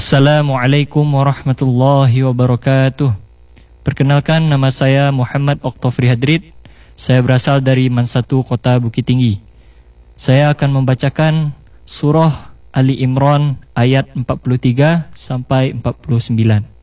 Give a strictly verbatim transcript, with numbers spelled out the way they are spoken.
Assalamualaikum warahmatullahi wabarakatuh. Perkenalkan, nama saya Muhammad Oktofri Hadrid. Saya berasal dari Mansatu, Kota Bukit Tinggi. Saya akan membacakan surah Ali Imran ayat empat puluh tiga sampai empat puluh sembilan.